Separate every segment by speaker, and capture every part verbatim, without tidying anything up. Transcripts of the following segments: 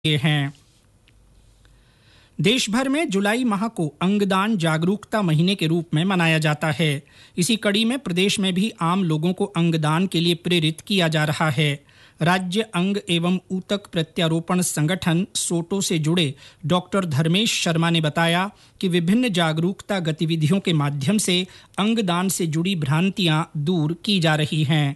Speaker 1: हैं। देश भर में जुलाई माह को अंगदान जागरूकता महीने के रूप में मनाया जाता है। इसी कड़ी में प्रदेश में भी आम लोगों को अंगदान के लिए प्रेरित किया जा रहा है। राज्य अंग एवं ऊतक प्रत्यारोपण संगठन सोटो से जुड़े डॉक्टर धर्मेश शर्मा ने बताया कि विभिन्न जागरूकता गतिविधियों के माध्यम से अंगदान से जुड़ी भ्रांतियां दूर की जा रही हैं।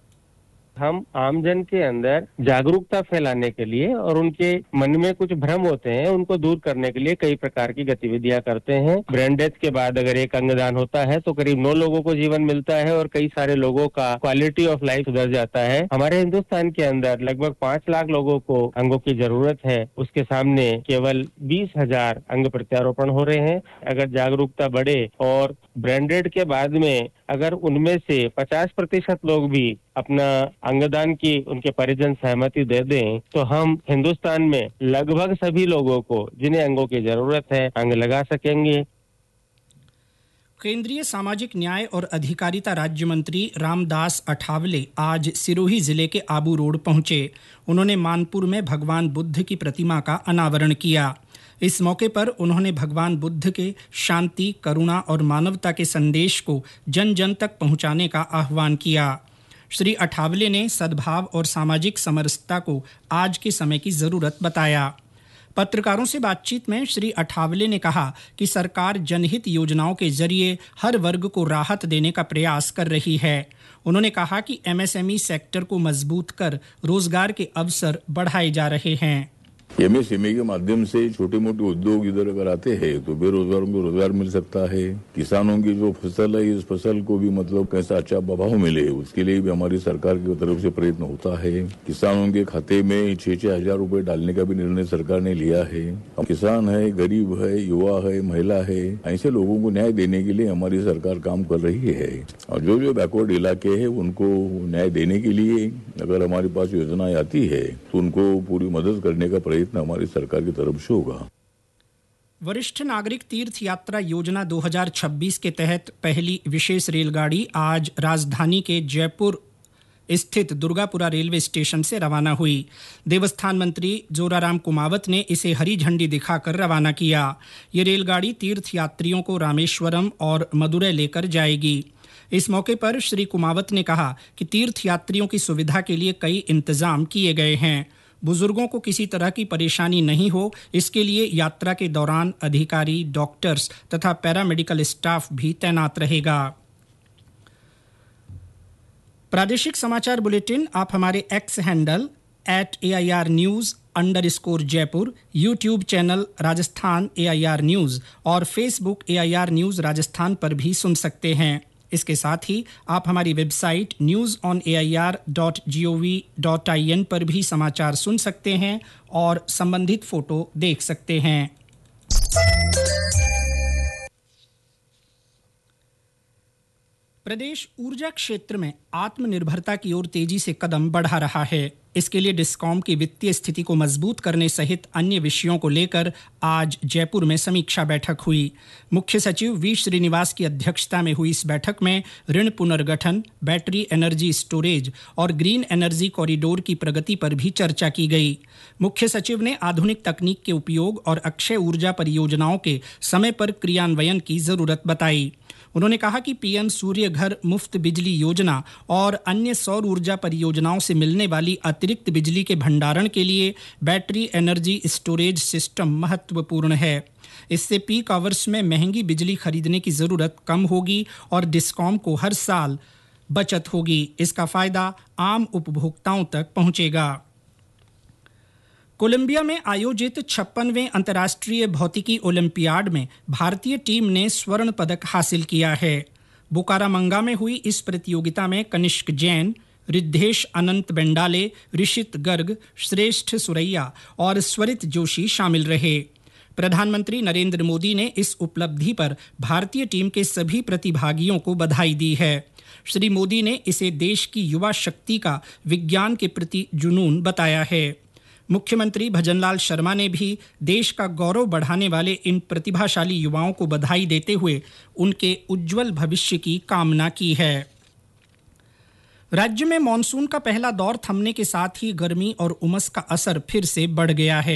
Speaker 2: हम आमजन के अंदर जागरूकता फैलाने के लिए और उनके मन में कुछ भ्रम होते हैं उनको दूर करने के लिए कई प्रकार की गतिविधियां करते हैं। ब्रेन डेथ के बाद अगर एक अंगदान होता है तो करीब नौ लोगों को जीवन मिलता है और कई सारे लोगों का क्वालिटी ऑफ लाइफ सुधर जाता है। हमारे हिंदुस्तान के अंदर लगभग पांच लाख लोगों को अंगों की जरूरत है, उसके सामने केवल बीस हजार अंग प्रत्यारोपण हो रहे हैं। अगर जागरूकता बढ़े और ब्रेन डेथ के बाद में अगर उनमें से पचास प्रतिशत लोग भी अपना अंगदान की उनके परिजन सहमति दे दें तो हम हिंदुस्तान में लगभग सभी लोगों को जिन्हें अंगों की जरूरत है अंग लगा सकेंगे।
Speaker 1: केंद्रीय सामाजिक न्याय और अधिकारिता राज्य मंत्री रामदास अठावले आज सिरोही जिले के आबू रोड पहुंचे। उन्होंने मानपुर में भगवान बुद्ध की प्रतिमा का अनावरण किया। इस मौके पर उन्होंने भगवान बुद्ध के शांति, करुणा और मानवता के संदेश को जन जन तक पहुंचाने का आह्वान किया। श्री अठावले ने सद्भाव और सामाजिक समरसता को आज के समय की जरूरत बताया। पत्रकारों से बातचीत में श्री अठावले ने कहा कि सरकार जनहित योजनाओं के जरिए हर वर्ग को राहत देने का प्रयास कर रही है। उन्होंने कहा कि एमएसएमई सेक्टर को मजबूत कर रोजगार के अवसर बढ़ाए जा रहे हैं।
Speaker 3: एमएसएमई के माध्यम से छोटे मोटे उद्योग इधर अगर आते हैं तो बेरोजगारों को रोजगार मिल सकता है। किसानों की जो फसल है इस फसल को भी मतलब कैसा अच्छा भाव मिले उसके लिए भी हमारी सरकार की तरफ से प्रयत्न होता है। किसानों के खाते में छह छह हजार रूपए डालने का भी निर्णय सरकार ने लिया है। किसान है, गरीब है, युवा है, महिला है, ऐसे लोगों को न्याय देने के लिए हमारी सरकार काम कर रही है। और जो जो बैकवर्ड इलाके है उनको न्याय देने के लिए अगर हमारे पास योजनाएं आती है तो उनको पूरी मदद करने का प्रयत्न हमारी सरकार की तरफ से होगा।
Speaker 1: वरिष्ठ नागरिक तीर्थ यात्रा योजना दो हज़ार छब्बीस के तहत पहली विशेष रेलगाड़ी आज राजधानी के जयपुर स्थित दुर्गापुरा रेलवे स्टेशन से रवाना हुई। देवस्थान मंत्री जोराराम कुमावत ने इसे हरी झंडी दिखाकर रवाना किया। ये रेलगाड़ी तीर्थ यात्रियों को रामेश्वरम और मदुरै लेकर जाएगी। इस मौके पर श्री कुमावत ने कहा कि तीर्थ यात्रियों की सुविधा के लिए कई इंतजाम किए गए हैं। बुजुर्गों को किसी तरह की परेशानी नहीं हो, इसके लिए यात्रा के दौरान अधिकारी, डॉक्टर्स तथा पैरामेडिकल स्टाफ भी तैनात रहेगा। प्रादेशिक समाचार बुलेटिन आप हमारे x handle at A I R news under score Jaipur, YouTube channel Rajasthan A I R news और Facebook A I R news Rajasthan पर भी सुन सकते हैं। इसके साथ ही आप हमारी website news on A I R dot G O V dot I N पर भी समाचार सुन सकते हैं और संबंधित फोटो देख सकते हैं। प्रदेश ऊर्जा क्षेत्र में आत्मनिर्भरता की ओर तेजी से कदम बढ़ा रहा है। इसके लिए डिस्कॉम की वित्तीय स्थिति को मजबूत करने सहित अन्य विषयों को लेकर आज जयपुर में समीक्षा बैठक हुई। मुख्य सचिव वी श्रीनिवास की अध्यक्षता में हुई इस बैठक में ऋण पुनर्गठन, बैटरी एनर्जी स्टोरेज और ग्रीन एनर्जी कॉरिडोर की प्रगति पर भी चर्चा की गई। मुख्य सचिव ने आधुनिक तकनीक के उपयोग और अक्षय ऊर्जा परियोजनाओं के समय पर क्रियान्वयन की जरूरत बताई। उन्होंने कहा कि पीएम सूर्य घर मुफ्त बिजली योजना और अन्य सौर ऊर्जा परियोजनाओं से मिलने वाली अतिरिक्त बिजली के भंडारण के लिए बैटरी एनर्जी स्टोरेज सिस्टम महत्वपूर्ण है। इससे पीक आवर्स में महंगी बिजली खरीदने की जरूरत कम होगी और डिस्कॉम को हर साल बचत होगी। इसका फायदा आम उपभोक्ताओं तक पहुंचेगा। कोलंबिया में आयोजित छप्पनवें अंतर्राष्ट्रीय भौतिकी ओलंपियाड में भारतीय टीम ने स्वर्ण पदक हासिल किया है। बुकारामंगा में हुई इस प्रतियोगिता में कनिष्क जैन, रिद्धेश अनंत बेंडाले, ऋषित गर्ग, श्रेष्ठ सुरैया और स्वरित जोशी शामिल रहे। प्रधानमंत्री नरेंद्र मोदी ने इस उपलब्धि पर भारतीय टीम के सभी प्रतिभागियों को बधाई दी है। श्री मोदी ने इसे देश की युवा शक्ति का विज्ञान के प्रति जुनून बताया है। मुख्यमंत्री भजनलाल शर्मा ने भी देश का गौरव बढ़ाने वाले इन प्रतिभाशाली युवाओं को बधाई देते हुए उनके उज्जवल भविष्य की कामना की है। राज्य में मानसून का पहला दौर थमने के साथ ही गर्मी और उमस का असर फिर से बढ़ गया है।